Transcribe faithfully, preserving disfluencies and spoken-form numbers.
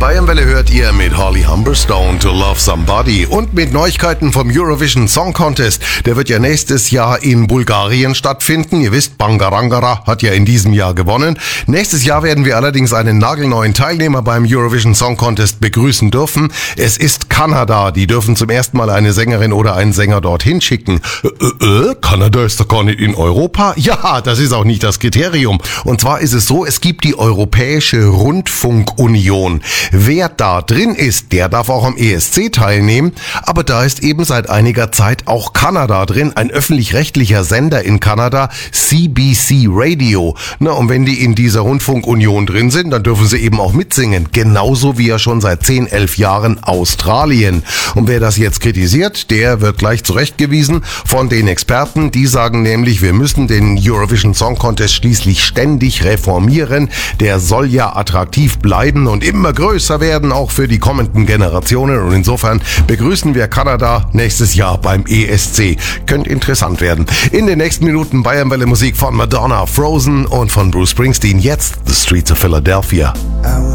Bayernwelle hört ihr mit Holly Humberstone to Love Somebody und mit Neuigkeiten vom Eurovision Song Contest. Der wird ja nächstes Jahr in Bulgarien stattfinden. Ihr wisst, Bangarangara hat ja in diesem Jahr gewonnen. Nächstes Jahr werden wir allerdings einen nagelneuen Teilnehmer beim Eurovision Song Contest begrüßen dürfen. Es ist Kanada. Die dürfen zum ersten Mal eine Sängerin oder einen Sänger dorthin schicken. Äh, äh, Kanada ist doch gar nicht in Europa? Ja, das ist auch nicht das Kriterium. Und zwar ist es so, es gibt die Europäische Rundfunkunion. Wer da drin ist, der darf auch am E S C teilnehmen, aber da ist eben seit einiger Zeit auch Kanada drin, ein öffentlich-rechtlicher Sender in Kanada, C B C Radio. Na, und wenn die in dieser Rundfunkunion drin sind, dann dürfen sie eben auch mitsingen, genauso wie ja schon seit zehn, elf Jahren Australien. Und wer das jetzt kritisiert, der wird gleich zurechtgewiesen von den Experten, die sagen nämlich, wir müssen den Eurovision Song Contest schließlich ständig reformieren, der soll ja attraktiv bleiben und immer größer werden, auch für die kommenden Generationen. Und insofern begrüßen wir Kanada nächstes Jahr beim E S C. Könnte interessant werden. In den nächsten Minuten Bayernwelle Musik von Madonna, Frozen und von Bruce Springsteen. Jetzt The Streets of Philadelphia.